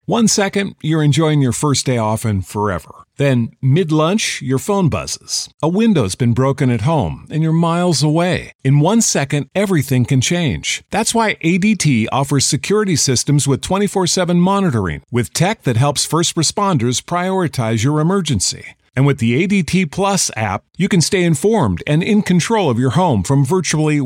1 second, you're enjoying your first day off and forever. Then, mid-lunch, your phone buzzes. A window's been broken at home, and you're miles away. In 1 second, everything can change. That's why ADT offers security systems with 24/7 monitoring, with tech that helps first responders prioritize your emergency. And with the ADT Plus app, you can stay informed and in control of your home from virtually